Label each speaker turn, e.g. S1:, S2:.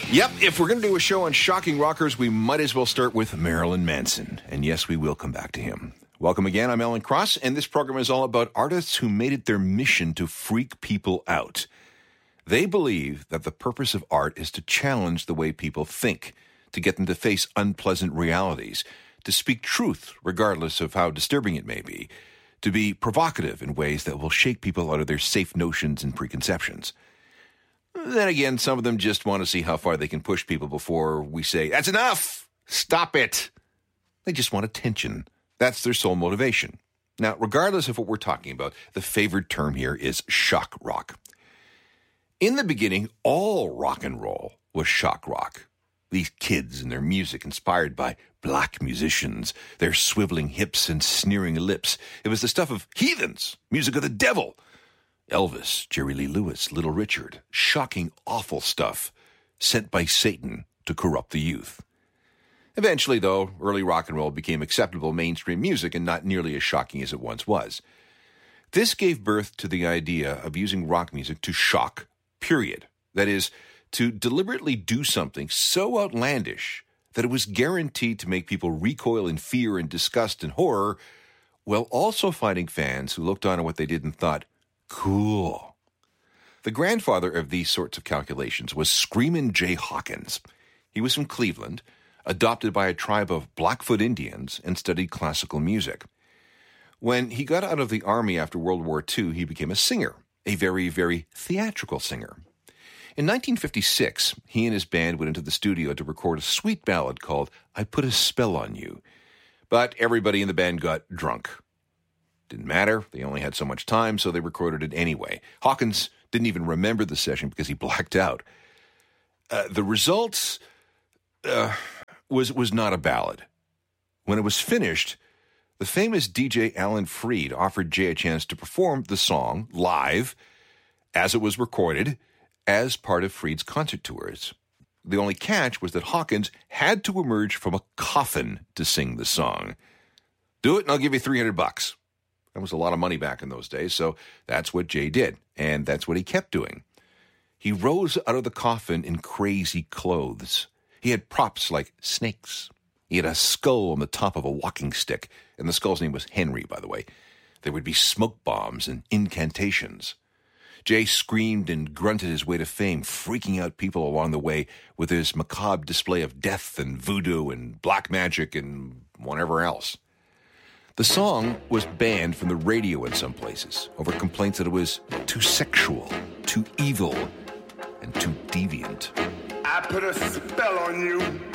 S1: Yep, if we're going to do a show on shocking rockers, we might as well start with Marilyn Manson. And yes, we will come back to him. Welcome again, I'm Alan Cross, and this program is all about artists who made it their mission to freak people out. They believe that the purpose of art is to challenge the way people think, to get them to face unpleasant realities, to speak truth regardless of how disturbing it may be, to be provocative in ways that will shake people out of their safe notions and preconceptions. Then again, some of them just want to see how far they can push people before we say, "That's enough! Stop it!" They just want attention. That's their sole motivation. Now, regardless of what we're talking about, the favored term here is shock rock. In the beginning, all rock and roll was shock rock. These kids and their music inspired by black musicians, their swiveling hips and sneering lips. It was the stuff of heathens, music of the devil. Elvis, Jerry Lee Lewis, Little Richard, shocking, awful stuff sent by Satan to corrupt the youth. Eventually, though, early rock and roll became acceptable mainstream music and not nearly as shocking as it once was. This gave birth to the idea of using rock music to shock, period. That is, to deliberately do something so outlandish that it was guaranteed to make people recoil in fear and disgust and horror, while also finding fans who looked on at what they did and thought, cool. The grandfather of these sorts of calculations was Screamin' Jay Hawkins. He was from Cleveland, adopted by a tribe of Blackfoot Indians, and studied classical music. When he got out of the army after World War II, he became a singer, a very, very theatrical singer. In 1956, he and his band went into the studio to record a sweet ballad called "I Put a Spell on You." But everybody in the band got drunk. Didn't matter. They only had so much time, so they recorded it anyway. Hawkins didn't even remember the session because he blacked out. The results was not a ballad. When it was finished, the famous DJ Alan Freed offered Jay a chance to perform the song live as it was recorded as part of Freed's concert tours. The only catch was that Hawkins had to emerge from a coffin to sing the song. "Do it and I'll give you $300. That was a lot of money back in those days, so that's what Jay did, and that's what he kept doing. He rose out of the coffin in crazy clothes. He had props like snakes. He had a skull on the top of a walking stick, and the skull's name was Henry, by the way. There would be smoke bombs and incantations. Jay screamed and grunted his way to fame, freaking out people along the way with his macabre display of death and voodoo and black magic and whatever else. The song was banned from the radio in some places over complaints that it was too sexual, too evil, and too deviant.
S2: I put a spell on you.